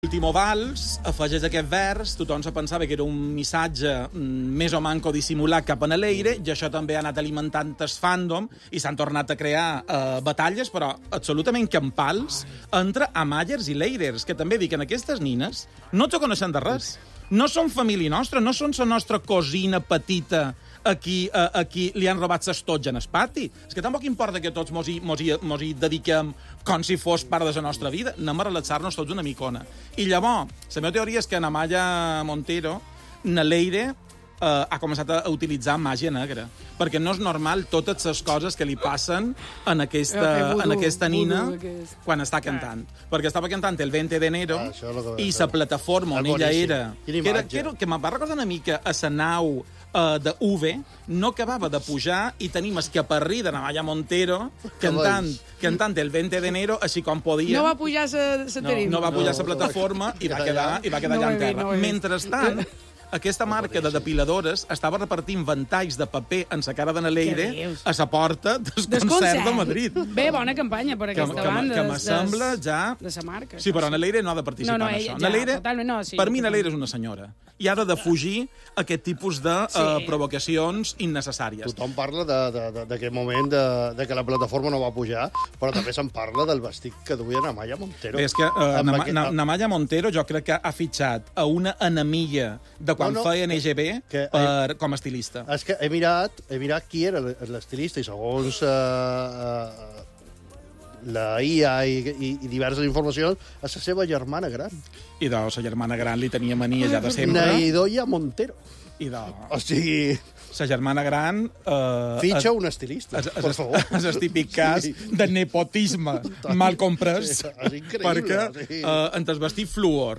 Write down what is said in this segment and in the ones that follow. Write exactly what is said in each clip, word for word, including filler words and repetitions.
L'último vals afegeix aquest vers, tothom se pensava que era un missatge més o manco dissimulat cap a l'aire, i això també ha anat alimentant el fandom, i s'han tornat a crear eh, batalles, però absolutament campals, entre amallers i leirers, que també dic que aquestes nines no se coneixen de res. No són família nostra, no són la nostra cosina petita a qui, a, a qui li han robat ses tots en el pati. És que tampoc importa que tots mos hi, mos hi, mos hi dediquem com si fos part de la nostra vida. Anem a relaxar-nos tots una micona. I llavors, la meva teoria és que na Maya Montero, na Leire, Uh, ha començat a utilitzar màgia negra, perquè no és normal totes les coses que li passen en aquesta, voodoo, en aquesta nina voodoo, quan està cantant. Ah. Perquè estava cantant el veinte de enero ah, i la plataforma on ella era, que, era, que, era, que me'n va recordar una mica a la nau uh, de U V, no acabava de pujar i tenim escaparrí de Maya Montero cantant, cantant el veinte de enero així com podia. No va pujar la tarima. No, no va pujar la no. plataforma i va quedar, i va quedar no allà en terra. No Mentrestant, aquesta marca de depiladores estava repartint ventalls de paper en sa cara de Leire a sa porta del concert de Madrid. Bé, bona campanya per aquesta que, banda. Que m'assembla ja... De sa marca. Sí, però Leire no ha de participar no, no, en això. Ja, Leire, totalment no, sí. Per mi Leire és una senyora i ha de defugir aquest tipus de sí. uh, provocacions innecessàries. Tothom parla d'aquest moment de, de que la plataforma no va pujar, però també se'n parla del vestit que duia na Maya Montero. Bé, és que uh, na, aquest... na, na Maya Montero jo crec que ha fitxat a una enemiga de quan no, no, feia N G B que, per, com a estilista. És que he mirat, he mirat qui era l'estilista i segons uh, uh, la I A i, i, i diverses informacions, és la seva germana gran. I doncs la germana gran li tenia mania ja de sempre. Naidoia Montero. I doncs... O sigui... La germana gran... Uh, Fitxa es, un estilista, es, es, per favor. És el típic cas sí. de nepotisme mal comprès. Sí, és increïble. Perquè sí. uh, entre el vestit fluor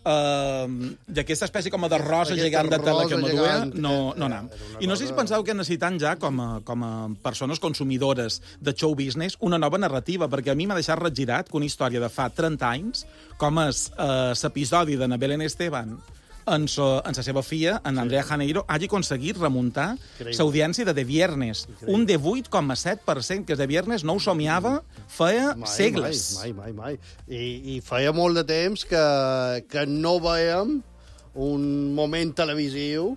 uh, i aquesta espècie com de rosa gegant de tela que m'aduia, no, no anam. I no sé si penseu que necessitem ja, com a, com a persones consumidores de show business, una nova narrativa, perquè a mi m'ha deixat regirat que una història de fa trenta anys, com és uh, l'episodi de na Belén Esteban, en sa, en sa seva filla, en Andrea Janeiro, hagi aconseguit remuntar l'audiència de De Viernes. Increïble. Un divuit coma set per cent, que De Viernes no ho somiava feia mai, segles. Mai, mai, mai. I, I feia molt de temps que, que no veiem un moment televisiu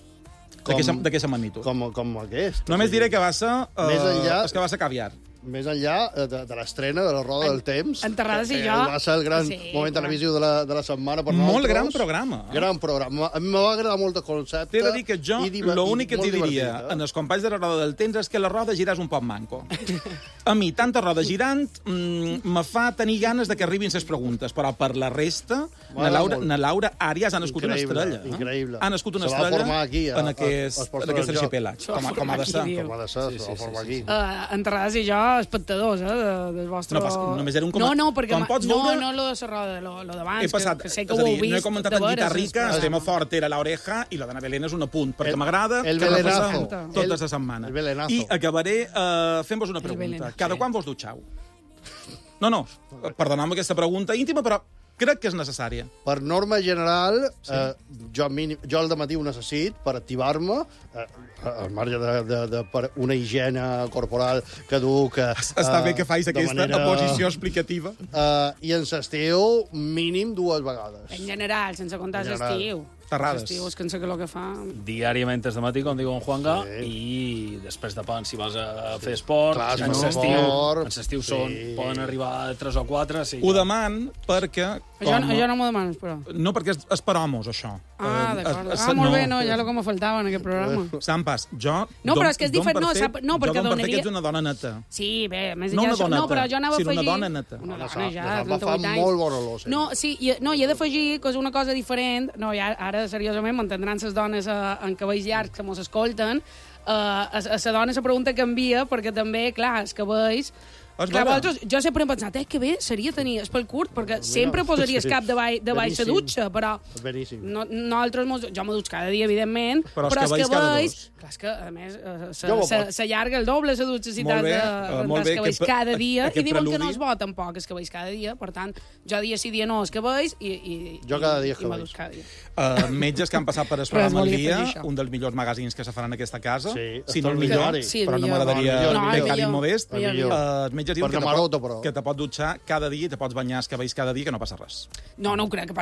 com, d'aquesta magnitud. Com, com aquest. Només diré que va ser... Uh, més enllà, és que va ser caviar. Més enllà de, de l'estrena de la Roda en, del Temps. Enterrades i jo. Va ser el gran sí, moment clar. televisiu de la, de la setmana per nosaltres. Molt nosaltres. gran programa. Eh? Gran programa. A mi m'ha agradat molt el concepte. T'he de dir que jo l'únic que t'hi diria eh? en els companys de la Roda del Temps és que la roda giràs un poc manco. A mi, tanta roda girant mm, me fa tenir ganes de que arribin les preguntes, però per la resta, na Laura, na Laura Àrias ha nascut increïble, una estrella. Eh? Increïble. Ha nascut una se estrella formar aquí, a, en aquest, a, a, en aquest arxipèlag. Com, com ha de ser. Com ha de ser, se va formar aquí. Enterrades i jo, espectadors, eh? De, del vostre... No, pas, només era un coment... No, no, perquè... Com pots no, veure... no, lo de la roda, lo, lo d'abans, passat, que, que sé que ho heu vist. No he comentat en guitarrica, el tema fort era l'oreja i la d'Anna Belén és un apunt, perquè m'agrada que repassem tota la setmana. I acabaré uh, fent-vos una pregunta. Cada quan vos dutxau? No, no, perdoneu-me aquesta pregunta íntima, però crec que és necessària. Per norma general, sí. eh, jo, mínim, jo al dematí ho necessit per activar-me, eh, al marge de, de, de per una higiene corporal que du... Que, Està eh, bé que facis aquesta manera, posició explicativa. Eh, I en l'estiu, mínim dues vegades. En general, sense comptar l'estiu. Terrades. L'estiu és que en sé que el que fa... Diàriament des de matí, com diu en Juanga, sí. i després de pan, si vas a fer esport, clar, en l'estiu sí. són, poden arribar a tres o quatre. Sí, ho deman perquè... Com... Això, això no m'ho demanes, però. No, perquè és, és per homes, això. Ah, d'acord. Ah, molt no. bé, no, ja el que me faltava en aquest programa. Sampas, jo... No, però és que és diferent. No, sap, no, perquè jo donaria... que ets una dona neta. Sí, bé, més no enllà... una dona no, però jo anava a afegir... una dona neta. Una dona, dona, ja, trenta-vuit anys. Molt bona olor. No, sí, i, no, i he d'afegir que és una cosa diferent. No, ja, ara, seriosament, m'entendran les dones eh, en cabells llargs que mos escolten. Eh, a, a la dona la pregunta canvia, perquè també, clar, els cabells... Clar, vosaltres, jo sempre he pensat, eh, que bé seria tenir el pèl curt, perquè Mira, sempre posaries sí. cap de baix, de baix a dutxa, però no, nosaltres, mos, jo me dutx cada dia, evidentment, però, però els cabells, clar, és que, a més, s'allarga el doble la dutxicitat de, uh, dels cabells que, cada dia, i diuen preludi. Que no es bo tampoc els cabells cada dia, per tant, jo dia sí, dia no els cabells, i, i, jo cada dia i, cabells. I cada dia. Uh, metges que han passat per el programa al dia, un dels millors magazins que se faran en aquesta casa, sí, si no el millor, sí, però no m'agradaria pecar l'immodest, els metges diuen que te pot dutxar cada dia i te pots banyar els cabells cada dia, que no passa res. No, no ho crec que